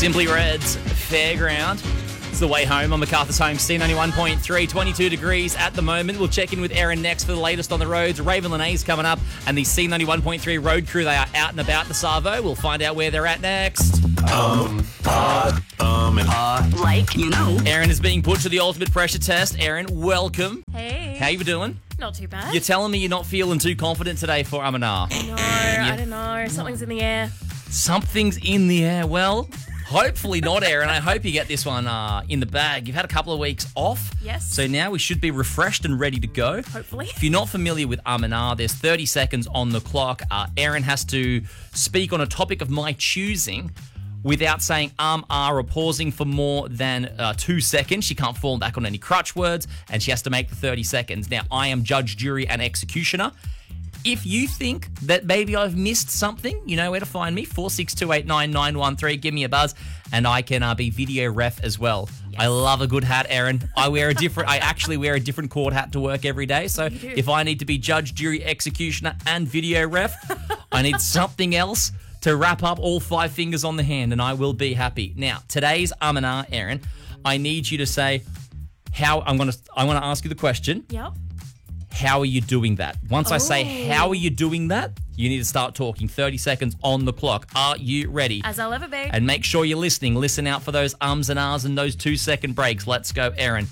Simply Red's Fairground. It's the way home on MacArthur's Home, C91.3, 22 degrees at the moment. We'll check in with Erin next for the latest on the roads. Raven Linnaeus coming up, and the C91.3 road crew, they are out and about the Savo. We'll find out where they're at next. Like, you know. Erin is being put to the ultimate pressure test. Erin, welcome. Hey. How you doing? Not too bad. You're telling me you're not feeling too confident today for Amanar. No, I don't know. Something's in the air. Something's in the air. Well, hopefully not, Erin. I hope you get this one in the bag. You've had a couple of weeks off. Yes. So now we should be refreshed and ready to go. Hopefully. If you're not familiar with Amanar, there's 30 seconds on the clock. Erin has to speak on a topic of my choosing without saying or pausing for more than 2 seconds. She can't fall back on any crutch words, and she has to make the 30 seconds. Now, I am judge, jury, and executioner. If you think that maybe I've missed something, you know where to find me, 46289913. Give me a buzz, and I can be video ref as well. Yes. I love a good hat, Erin. I actually wear a different court hat to work every day. So if I need to be judge, jury, executioner, and video ref, I need something else to wrap up all 5 fingers on the hand, and I will be happy. Now, today's Amanar, Erin, I need you to say how I want to ask you the question. Yep. How are you doing that? Once I say, how are you doing that? You need to start talking. 30 seconds on the clock. Are you ready? As I'll ever be. And make sure you're listening. Listen out for those ums and ahs and those 2-second breaks. Let's go, Erin.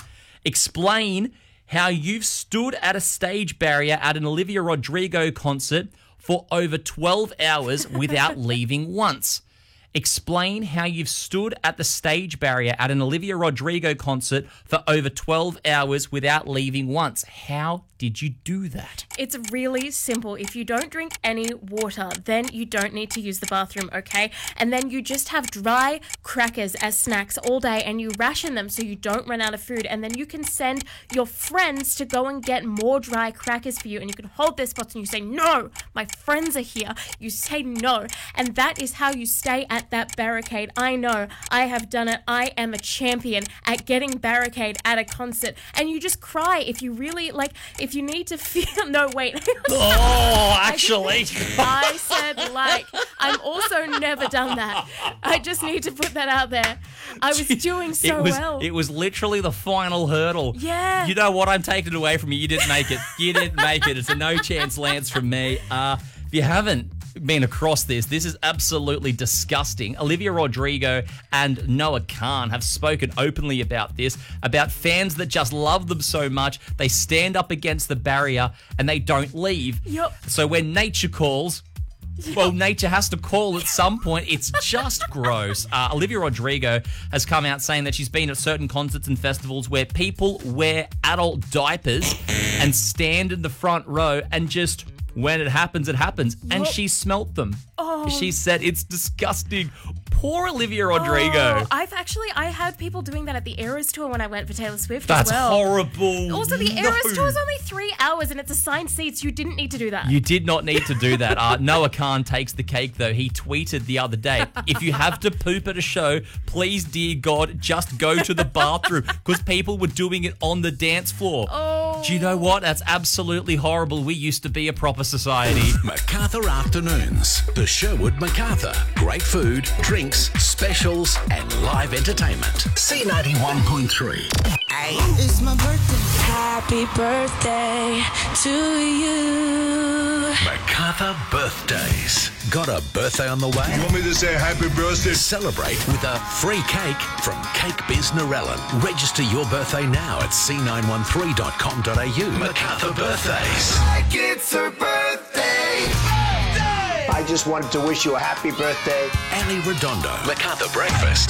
Explain how you've stood at a stage barrier at an Olivia Rodrigo concert for over 12 hours without leaving once. Explain how you've stood at the stage barrier at an Olivia Rodrigo concert for over 12 hours without leaving once. How did you do that? It's really simple. If you don't drink any water, then you don't need to use the bathroom, okay? And then you just have dry crackers as snacks all day, and you ration them so you don't run out of food. And then you can send your friends to go and get more dry crackers for you, and you can hold their spots and you say, no, my friends are here. You say no. And that is how you stay at that barricade. I know. I have done it. I am a champion at getting barricade at a concert. And you just cry if you really, if you need to feel... No, wait. Oh, actually. I said I'm also never done that. I just need to put that out there. I was doing so well. It was literally the final hurdle. Yeah. You know what? I'm taking it away from you. You didn't make it. You didn't make it. It's a no chance Lance from me. If you haven't been across this is absolutely disgusting. Olivia Rodrigo and Noah Khan have spoken openly about this, about fans that just love them so much, they stand up against the barrier and they don't leave. Yep. So when nature calls, well, nature has to call at some point. It's just gross. Olivia Rodrigo has come out saying that she's been at certain concerts and festivals where people wear adult diapers and stand in the front row and just... when it happens, it happens. And she smelt them. Oh. She said it's disgusting. Poor Olivia Rodrigo. I had people doing that at the Eras tour when I went for Taylor Swift That's as well. horrible. Also, the Eras tour is only 3 hours and it's assigned seats. You didn't need to do that. You did not need to do that. Noah Khan takes the cake, though. He tweeted the other day, if you have to poop at a show, please, dear God, just go to the bathroom, because people were doing it on the dance floor. Oh. Do you know what? That's absolutely horrible. We used to be a proper society. MacArthur Afternoons. The Sherwood MacArthur. Great food, drinks, specials, and live entertainment. C91.3. It's my birthday. Happy birthday to you. MacArthur Birthdays. Got a birthday on the way? You want me to say happy birthday? Celebrate with a free cake from Cake Biz Narellan. Register your birthday now at c913.com.au. MacArthur Birthdays. Like it's her birthday. I just wanted to wish you a happy birthday. Ali Redondo. MacArthur Breakfast.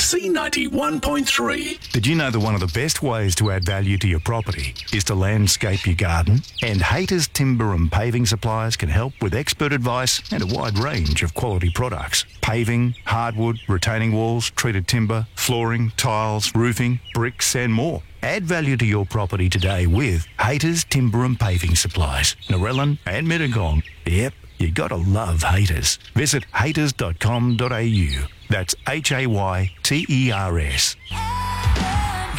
C91.3. Did you know that one of the best ways to add value to your property is to landscape your garden? And Haters Timber and Paving Suppliers can help with expert advice and a wide range of quality products. Paving, hardwood, retaining walls, treated timber, flooring, tiles, roofing, bricks and more. Add value to your property today with Haters Timber and Paving Supplies, Narellan and Mittagong. Yep, you gotta love Haters. Visit haters.com.au. That's HAYTERS.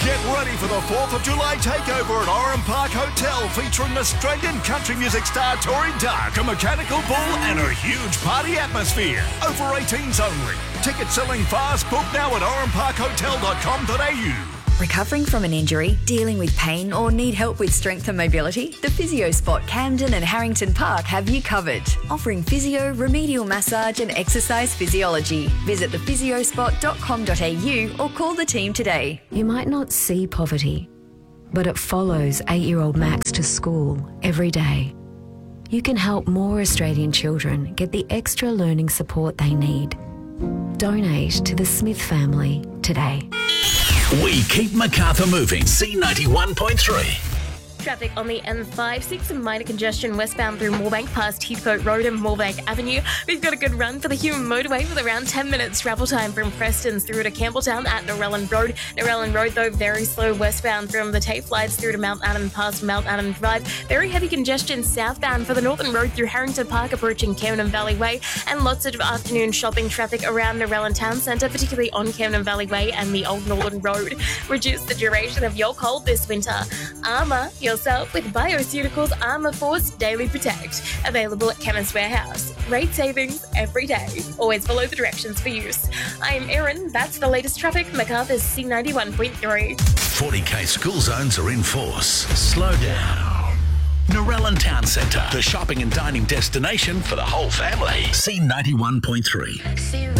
Get ready for the 4th of July takeover at Oran Park Hotel featuring Australian country music star Tory Duck, a mechanical bull and a huge party atmosphere. Over 18s only. Tickets selling fast. Book now at oranparkhotel.com.au. Recovering from an injury, dealing with pain or need help with strength and mobility? The PhysioSpot Camden and Harrington Park have you covered. Offering physio, remedial massage and exercise physiology. Visit thephysiospot.com.au or call the team today. You might not see poverty, but it follows 8-year-old Max to school every day. You can help more Australian children get the extra learning support they need. Donate to the Smith family today. We keep Macarthur moving. C91.3. Traffic on the M56, minor congestion westbound through Moorebank past Heathcote Road and Moorebank Avenue. We've got a good run for the Hume Motorway with around 10 minutes travel time from Preston's through to Campbelltown at Narellan Road. Narellan Road, though, very slow westbound from the Tate Flights through to Mount Adam past Mount Adam Drive. Very heavy congestion southbound for the Northern Road through Harrington Park approaching Camden Valley Way, and lots of afternoon shopping traffic around Narellan Town Centre, particularly on Camden Valley Way and the Old Northern Road. Reduce the duration of your cold this winter. Armour yourself with Bioceuticals Armour Force Daily Protect. Available at Chemist Warehouse. Rate savings every day. Always follow the directions for use. I'm Erin. That's the latest traffic. Macarthur's C91.3. 40k school zones are in force. Slow down. Narellan Town Centre, the shopping and dining destination for the whole family. C91.3.